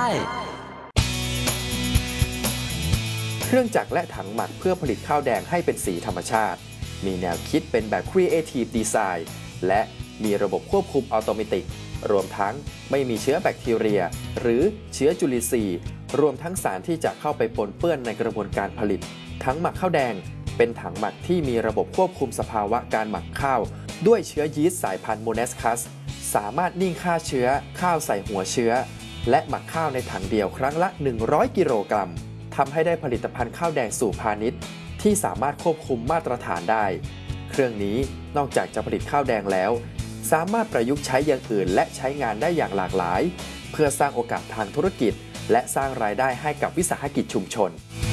เครื่องจักรและถังหมักเพื่อผลิตข้าวแดงให้เป็นสีธรรมชาติมีแนวคิดเป็นแบบ Creative Design และมีระบบควบคุมอัตโนมัติรวมทั้งไม่มีเชื้อแบคทีเรียหรือเชื้อจุลินทรีย์รวมทั้งสารที่จะเข้าไปปนเปื้อนในกระบวนการผลิตถังหมักข้าวแดงเป็นถังหมักที่มีระบบควบคุมสภาวะการหมักข้าวด้วยเชื้อยีสต์สายพันธุ์โมเนสคัสสามารถนิ่งฆ่าเชื้อข้าวใส่หัวเชื้อและหมักข้าวในถังเดียวครั้งละ100กิโลกรัมทำให้ได้ผลิตภัณฑ์ข้าวแดงสู่พาณิชย์ที่สามารถควบคุมมาตรฐานได้เครื่องนี้นอกจากจะผลิตข้าวแดงแล้วสามารถประยุกต์ใช้อย่างอื่นและใช้งานได้อย่างหลากหลายเพื่อสร้างโอกาสทางธุรกิจและสร้างรายได้ให้กับวิสาหกิจชุมชน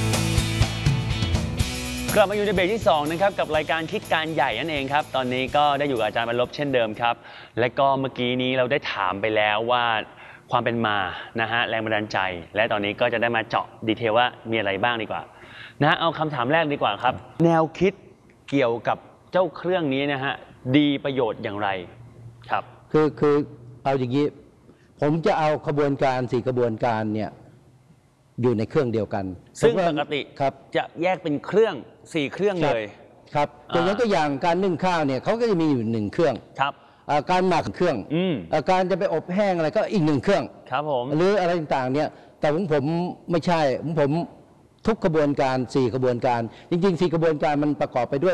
กลับมาอยู่ในเบรกที่2นะครับกับรายการคิดการใหญ่นั่นเองครับตอนนี้ก็ได้อยู่กับอาจารย์บรรลบเช่นเดิมครับและก็เมื่อกี้นี้เราได้ถามไปแล้วว่าความเป็นมานะฮะแรงบันดาลใจและตอนนี้ก็จะได้มาเจาะดีเทลว่ามีอะไรบ้างดีกว่านะเอาคำถามแรกดีกว่าครับแนวคิดเกี่ยวกับเจ้าเครื่องนี้นะฮะดีประโยชน์อย่างไรครับคือเอาอย่างนี้ผมจะเอาขบวนการ4กระบวนการเนี่ยอยู่ในเครื่องเดียวกันซึ่งปกติครับจะแยกเป็นเครื่อง4เครื่องเลยครับอย่างตัวอย่างการนึ่งข้าวเนี่ยเขาก็จะมีอยู่1เครื่องครับการหมักเครื่องการจะไปอบแห้งอะไรก็อีก1เครื่องครับผมหรืออะไรต่างๆเนี่ยแต่ของผมไม่ใช่ผมทุกกระบวนการ4กระบวนการจริงๆ4กระบวนการมันประกอบไปด้วย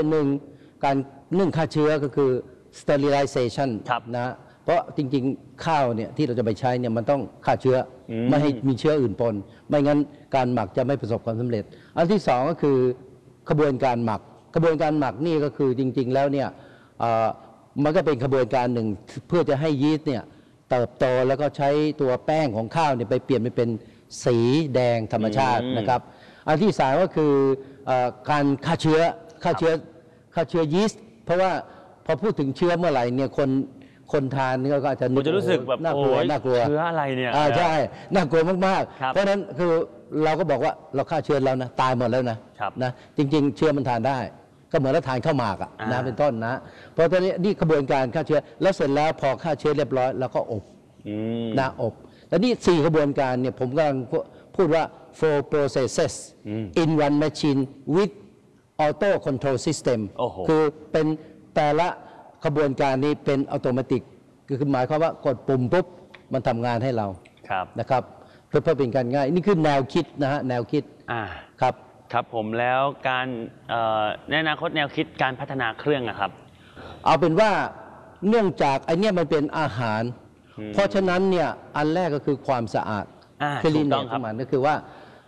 1การนึ่งฆ่าเชื้อก็คือ sterilization นะเพราะจริงๆข้าวเนี่ยที่เราจะไปใช้เนี่ยมันต้องฆ่าเชื้อไม่ให้มีเชื้ออื่นปนไม่งั้นการหมักจะไม่ประสบความสำเร็จอันที่2ก็คือกระบวนการหมักกระบวนการหมักนี่ก็คือจริงๆแล้วเนี่ยมันก็เป็นกระบวนการหนึ่งเพื่อจะให้ยีสต์เนี่ยเติบโตแล้วก็ใช้ตัวแป้งของข้าวเนี่ยไปเปลี่ยนไปเป็นสีแดงธรรมชาตินะครับอันที่3ก็คือการฆ่าเชื้อยีสต์เพราะว่าพอพูดถึงเชื้อเมื่อไหร่เนี่ยคนทานก็อาจจะรู้สึกแบบน่ากลัวเชื้ออะไรเนี่ยใช่น่ากลัวมากๆเพราะฉะนั้นคือเราก็บอกว่าเราฆ่าเชื้อแล้วนะตายหมดแล้วนะจริงๆเชื้อมันทานได้ก็เหมือนเราทานข้าวหมากนะเป็นต้นนะเพราะตอนนี้นี่กระบวนการฆ่าเชื้อแล้วเสร็จแล้วพอฆ่าเชื้อเรียบร้อยแล้วก็อบนะอบแล้วนี่4กระบวนการเนี่ยผมกำลังพูดว่า four processes in one machine with auto control system คือเป็นแต่ละกระบวนการนี้เป็นอัตโนมัติคือหมายความว่ากดปุ่มปุ๊บมันทำงานให้เรานะครับเพื่อเป็นการง่ายนี่คือแนวคิดนะฮะแนวคิดครับครับผมแล้วการในอนาคตแนวคิดการพัฒนาเครื่องนะครับเอาเป็นว่าเนื่องจากไอเนี้ยมันเป็นอาหารเพราะฉะนั้นเนี่ยอันแรกก็คือความสะอาดคือลีนเนตของมันก็คือว่า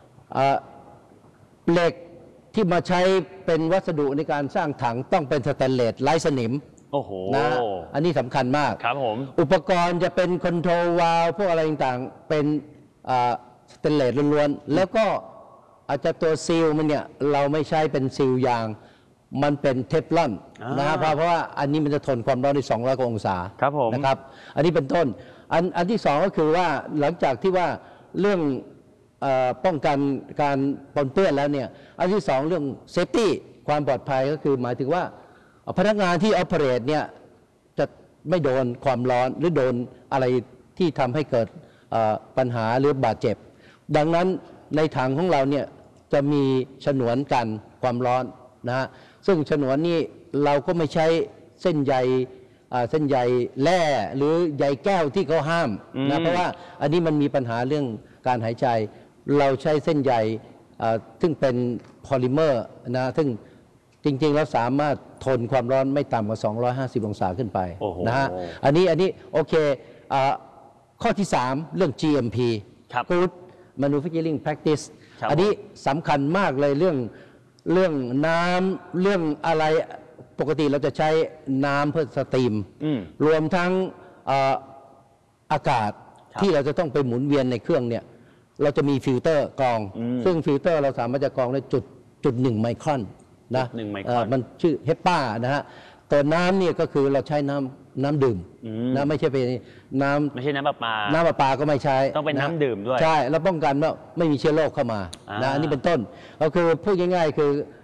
เหล็กที่มาใช้เป็นวัสดุในการสร้างถังต้องเป็นสแตนเลสไร้สนิมนะอันนี้สำคัญมากครับผมอุปกรณ์จะเป็นคอนโทรลวาล์วพวกอะไรต่างๆเป็นสแตนเลสล้วนๆแล้วก็อาจจะตัวซีลมันเนี่ยเราไม่ใช้เป็นซีลยางมันเป็นเทฟลอนนะครับเพราะว่าอันนี้มันจะทนความร้อนได้200 กว่าองศานะครับอันนี้เป็นต้นอันที่2ก็คือว่าหลังจากที่ว่าเรื่องป้องกันการปนเปื้อนแล้วเนี่ยอันที่2เรื่องเซฟตี้ความปลอดภัยก็คือหมายถึงว่าพนักงานที่ออเปเรตเนี่ยจะไม่โดนความร้อนหรือโดนอะไรที่ทำให้เกิดปัญหาหรือบาดเจ็บดังนั้นในถังของเราเนี่ยจะมีฉนวนกันความร้อนนะซึ่งฉนวนนี่เราก็ไม่ใช้เส้นใยแร่หรือใยแก้วที่เขาห้ามนะเพราะว่าอันนี้มันมีปัญหาเรื่องการหายใจเราใช้เส้นใยซึ่งเป็นพอลิเมอร์นะซึ่งจริงๆแล้วสามารถทนความร้อนไม่ต่ำกว่า250 องศาขึ้นไปนะฮะอันนี้โอเคข้อที่3เรื่อง GMP Good Manufacturing Practice อันนี้สำคัญมากเลยเรื่องน้ำเรื่องอะไรปกติเราจะใช้น้ำเพื่อสตรีมรวมทั้งอากาศที่เราจะต้องไปหมุนเวียนในเครื่องเนี่ยเราจะมีฟิลเตอร์กรองซึ่งฟิลเตอร์เราสามารถจะกรองได้1 ไมครอนนะมันชื่อเฮปป้านะฮะตัวน้ำเนี่ยก็คือเราใช้น้ำดื่มนะไม่ใช่เป็นไม่ใช่น้ำประปาก็ไม่ใช้ต้องเป็นน้ำดื่มด้วยใช่แล้วป้องกันว่าไม่มีเชื้อโรคเข้ามานะนี่เป็นต้นก็คือพูดง่ายๆคือ